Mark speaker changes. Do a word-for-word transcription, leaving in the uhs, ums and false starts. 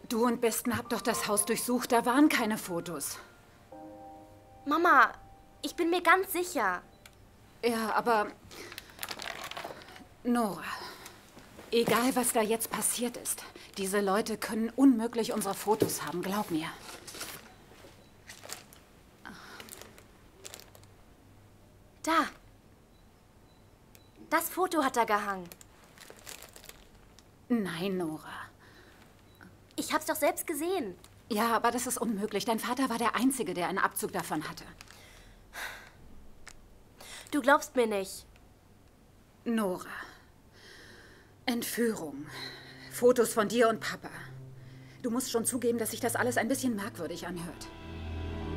Speaker 1: Du und Besten habt doch das Haus durchsucht, da waren keine Fotos.
Speaker 2: Mama, ich bin mir ganz sicher.
Speaker 1: Ja, aber... Nora, egal was da jetzt passiert ist, diese Leute können unmöglich unsere Fotos haben, glaub mir.
Speaker 2: Da. Das Foto hat da gehangen.
Speaker 1: Nein, Nora.
Speaker 2: Ich hab's doch selbst gesehen.
Speaker 1: Ja, aber das ist unmöglich. Dein Vater war der Einzige, der einen Abzug davon hatte.
Speaker 2: Du glaubst mir nicht.
Speaker 1: Nora. Entführung. Fotos von dir und Papa. Du musst schon zugeben, dass sich das alles ein bisschen merkwürdig anhört.